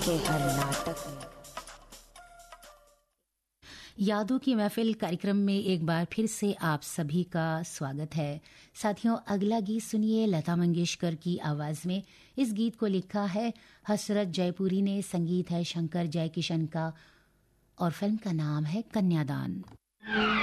के हर नाटक में। यादों की महफिल कार्यक्रम में एक बार फिर से आप सभी का स्वागत है। साथियों, अगला गीत सुनिए लता मंगेशकर की आवाज में। इस गीत को लिखा है हसरत जयपुरी ने, संगीत है शंकर जयकिशन का और फिल्म का नाम है कन्यादान।